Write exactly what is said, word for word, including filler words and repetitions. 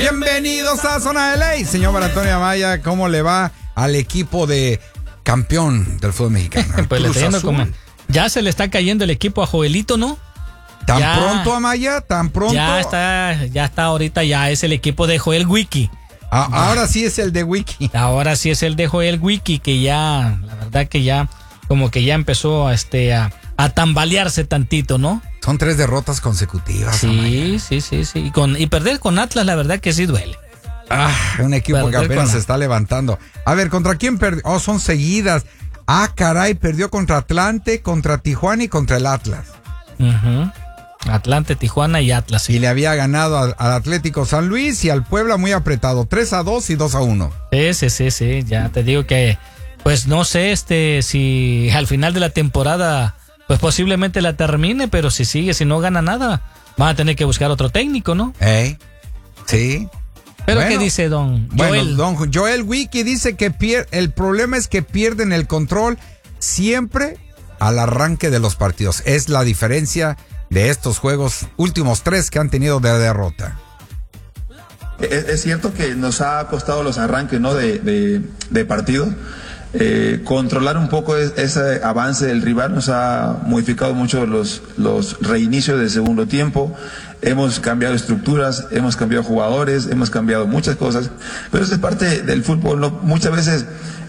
Bienvenidos a Zona de Ley. Señor Antonio Amaya, ¿cómo le va al equipo de campeón del fútbol mexicano? Pues le está yendo como... Ya se le está cayendo el equipo a Joelito, ¿no? ¿Tan ya, pronto, Amaya? ¿Tan pronto? Ya está, ya está ahorita, ya es el equipo de Joel Wiki. Ah, ahora sí es el de Wiki. Ahora sí es el de Joel Wiki, que ya, la verdad que ya, como que ya empezó este, a, a tambalearse tantito, ¿no? Son tres derrotas consecutivas. Sí, Amaya. sí, sí, sí. Y, con, y perder con Atlas, la verdad que sí duele. Ah, un equipo Perder que apenas con... se está levantando. A ver, ¿contra quién perdió? Oh, son seguidas. Ah, caray, perdió contra Atlante, contra Tijuana y contra el Atlas. Uh-huh. Atlante, Tijuana y Atlas. Sí. Y le había ganado al, al Atlético San Luis y al Puebla muy apretado, tres a dos y dos a uno. Sí, sí, sí, sí, ya te digo que, pues no sé este si al final de la temporada, pues posiblemente la termine, pero si sigue, si no gana nada, van a tener que buscar otro técnico, ¿no? ¿Eh? Sí. ¿Pero bueno, qué dice don Joel? Bueno, don Joel Wiki dice que pier- el problema es que pierden el control siempre al arranque de los partidos. Es la diferencia de estos juegos últimos tres que han tenido de derrota. Es, es cierto que nos ha costado los arranques, ¿no? de, de, de partido. Eh, controlar un poco es, ese avance del rival nos ha modificado mucho los, los reinicios del segundo tiempo. Hemos cambiado estructuras, hemos cambiado jugadores, hemos cambiado muchas cosas, pero eso es parte del fútbol, ¿no? Muchas veces